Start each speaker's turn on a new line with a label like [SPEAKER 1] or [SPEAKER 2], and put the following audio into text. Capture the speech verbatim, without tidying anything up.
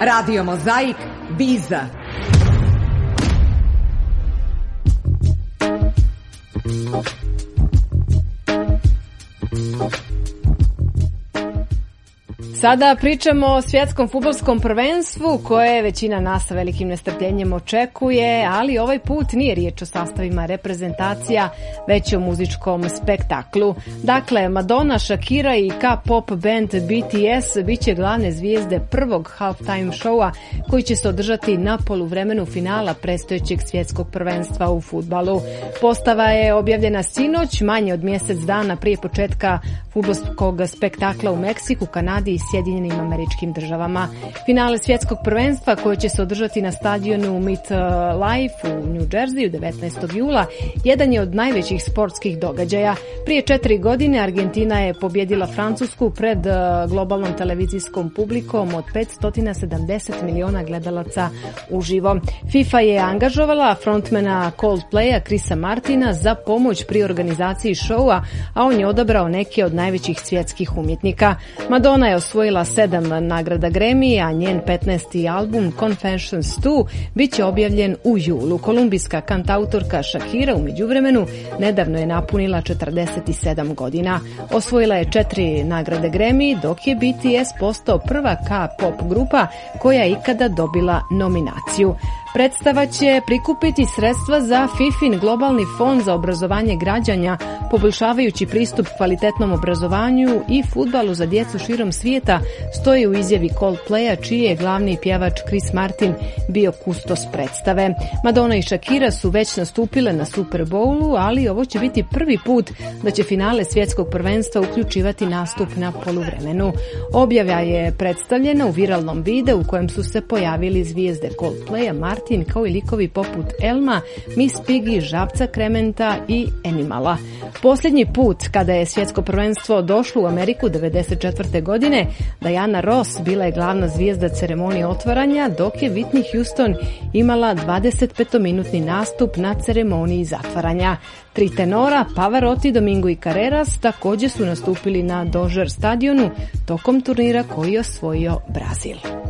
[SPEAKER 1] Radio Mozaik, Biza.
[SPEAKER 2] Sada pričamo o svjetskom fudbalskom prvenstvu koje većina nas sa velikim nestrpljenjem očekuje, ali ovaj put nije riječ o sastavima reprezentacija, već o muzičkom spektaklu. Dakle, Madonna, Shakira i K-pop band B T S bit će glavne zvijezde prvog halftime showa koji će se održati na poluvremenu finala predstojećeg svjetskog prvenstva u fudbalu. Postava je objavljena sinoć, manje od mjesec dana prije početka fudbalskog spektakla u Meksiku, Kanadi i Sjedinjenim Američkim Državama. Finale svjetskog prvenstva koje će se održati na stadionu MetLife u New Jerseyu devetnaestog jula jedan je od najvećih sportskih događaja. Prije četiri godine Argentina je pobjedila Francusku pred globalnom televizijskom publikom od petsto sedamdeset miliona gledalaca uživo. FIFA je angažovala frontmana Coldplaya Chrisa Martina za pomoć pri organizaciji showa, a on je odabrao neke od najvećih svjetskih umjetnika. Madonna je osvojila sedam nagrada Grammy, a njen petnaesti album Confessions dva bit će objavljen u julu. Kolumbijska kantautorka Shakira u međuvremenu nedavno je napunila četrdeset sedam godina. Osvojila je četiri nagrade Grammy, dok je B T S postao prva K-pop grupa koja je ikada dobila nominaciju. Predstava će prikupiti sredstva za FIFIn globalni fond za obrazovanje građana, poboljšavajući pristup kvalitetnom obrazovanju i fudbalu za djecu širom svijeta, stoji u izjavi Coldplaya, čiji je glavni pjevač Chris Martin bio kustos predstave. Madonna i Shakira su već nastupile na Super Bowlu, ali ovo će biti prvi put da će finale svjetskog prvenstva uključivati nastup na poluvremenu. Objava je predstavljena u viralnom videu u kojem su se pojavili zvijezde Coldplaya, Martin, kao i likovi poput Elma, Miss Piggy, Žabca Krementa i Animala. Posljednji put kada je svjetsko prvenstvo došlo u Ameriku devedeset četvrte godine, Diana Ross bila je glavna zvijezda ceremonije otvaranja, dok je Whitney Houston imala dvadesetpetominutni nastup na ceremoniji zatvaranja. Tri tenora, Pavarotti, Domingo i Carreras, također su nastupili na Dodger stadionu tokom turnira koji je osvojio Brazil.